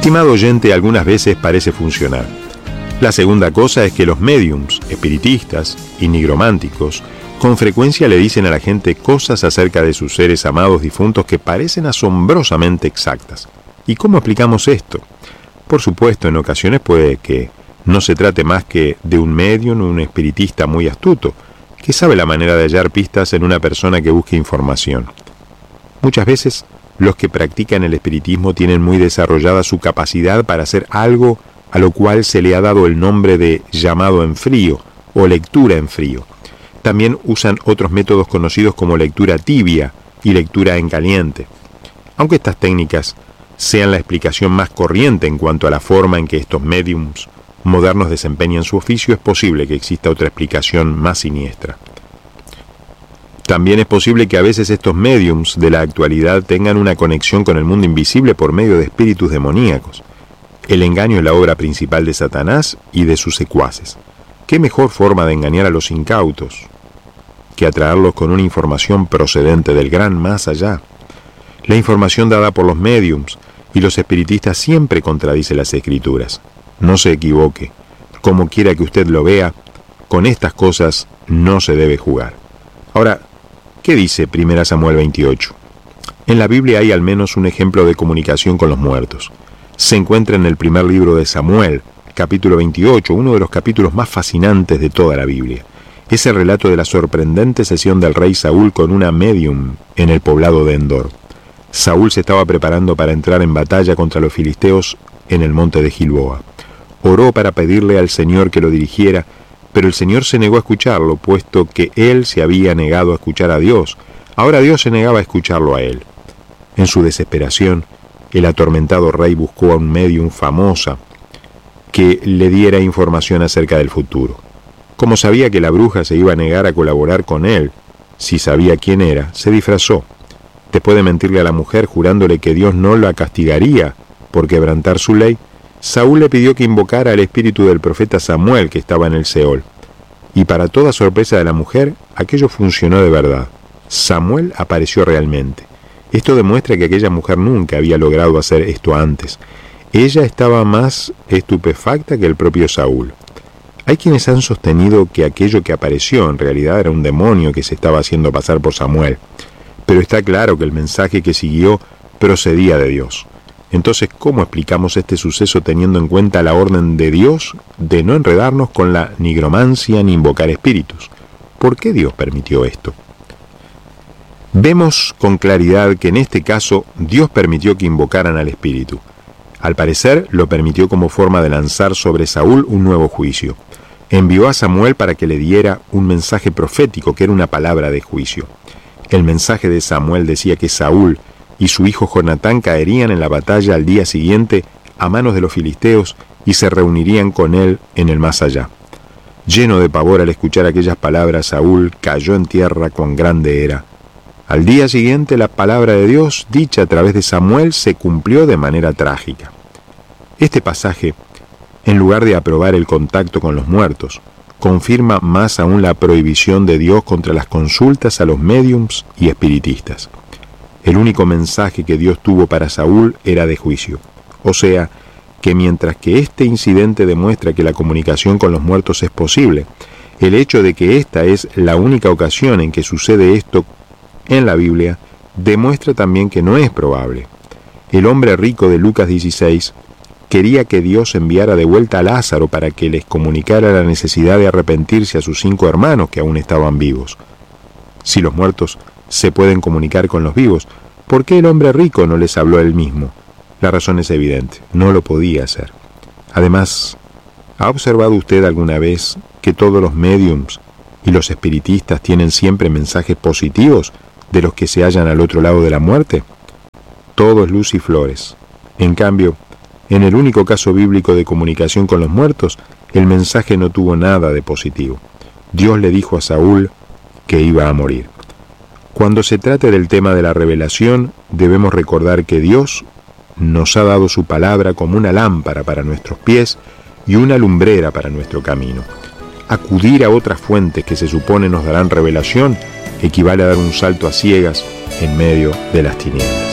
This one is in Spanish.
Estimado oyente, algunas veces parece funcionar. La segunda cosa es que los médiums, espiritistas y nigrománticos con frecuencia le dicen a la gente cosas acerca de sus seres amados difuntos que parecen asombrosamente exactas. ¿Y cómo explicamos esto? Por supuesto, en ocasiones puede que no se trate más que de un médium o un espiritista muy astuto, que sabe la manera de hallar pistas en una persona que busque información. Muchas veces, los que practican el espiritismo tienen muy desarrollada su capacidad para hacer algo a lo cual se le ha dado el nombre de llamado en frío o lectura en frío. También usan otros métodos conocidos como lectura tibia y lectura en caliente. Aunque estas técnicas sean la explicación más corriente en cuanto a la forma en que estos médiums modernos desempeñan su oficio, es posible que exista otra explicación más siniestra. También es posible que a veces estos médiums de la actualidad tengan una conexión con el mundo invisible por medio de espíritus demoníacos. El engaño es la obra principal de Satanás y de sus secuaces. ¿Qué mejor forma de engañar a los incautos que atraerlos con una información procedente del gran más allá? La información dada por los médiums y los espiritistas siempre contradice las escrituras. No se equivoque. Como quiera que usted lo vea, con estas cosas no se debe jugar. Ahora, ¿qué dice 1 Samuel 28? En la Biblia hay al menos un ejemplo de comunicación con los muertos. Se encuentra en el primer libro de Samuel, capítulo 28, uno de los capítulos más fascinantes de toda la Biblia. Es el relato de la sorprendente sesión del rey Saúl con una médium en el poblado de Endor. Saúl se estaba preparando para entrar en batalla contra los filisteos en el monte de Gilboa. Oró para pedirle al Señor que lo dirigiera, pero el Señor se negó a escucharlo, puesto que él se había negado a escuchar a Dios. Ahora Dios se negaba a escucharlo a él. En su desesperación, el atormentado rey buscó a un médium famosa que le diera información acerca del futuro. Como sabía que la bruja se iba a negar a colaborar con él, si sabía quién era, se disfrazó. Después de mentirle a la mujer jurándole que Dios no la castigaría por quebrantar su ley, Saúl le pidió que invocara al espíritu del profeta Samuel que estaba en el Seol. Y para toda sorpresa de la mujer, aquello funcionó de verdad. Samuel apareció realmente. Esto demuestra que aquella mujer nunca había logrado hacer esto antes. Ella estaba más estupefacta que el propio Saúl. Hay quienes han sostenido que aquello que apareció en realidad era un demonio que se estaba haciendo pasar por Samuel. Pero está claro que el mensaje que siguió procedía de Dios. Entonces, ¿cómo explicamos este suceso teniendo en cuenta la orden de Dios de no enredarnos con la nigromancia ni invocar espíritus? ¿Por qué Dios permitió esto? Vemos con claridad que en este caso Dios permitió que invocaran al espíritu. Al parecer, lo permitió como forma de lanzar sobre Saúl un nuevo juicio. Envió a Samuel para que le diera un mensaje profético, que era una palabra de juicio. El mensaje de Samuel decía que Saúl y su hijo Jonatán caerían en la batalla al día siguiente a manos de los filisteos y se reunirían con él en el más allá. Lleno de pavor al escuchar aquellas palabras, Saúl cayó en tierra cuán grande era. Al día siguiente la palabra de Dios, dicha a través de Samuel, se cumplió de manera trágica. Este pasaje, en lugar de aprobar el contacto con los muertos, confirma más aún la prohibición de Dios contra las consultas a los médiums y espiritistas. El único mensaje que Dios tuvo para Saúl era de juicio. O sea, que mientras que este incidente demuestra que la comunicación con los muertos es posible, el hecho de que esta es la única ocasión en que sucede esto en la Biblia demuestra también que no es probable. El hombre rico de Lucas 16 quería que Dios enviara de vuelta a Lázaro para que les comunicara la necesidad de arrepentirse a sus 5 hermanos que aún estaban vivos. Si los muertos se pueden comunicar con los vivos, ¿por qué el hombre rico no les habló a él mismo? La razón es evidente, no lo podía hacer. Además, ¿ha observado usted alguna vez que todos los médiums y los espiritistas tienen siempre mensajes positivos de los que se hallan al otro lado de la muerte? Todo es luz y flores. En cambio, en el único caso bíblico de comunicación con los muertos, el mensaje no tuvo nada de positivo. Dios le dijo a Saúl que iba a morir. Cuando se trate del tema de la revelación, debemos recordar que Dios nos ha dado su palabra como una lámpara para nuestros pies y una lumbrera para nuestro camino. Acudir a otras fuentes que se supone nos darán revelación equivale a dar un salto a ciegas en medio de las tinieblas.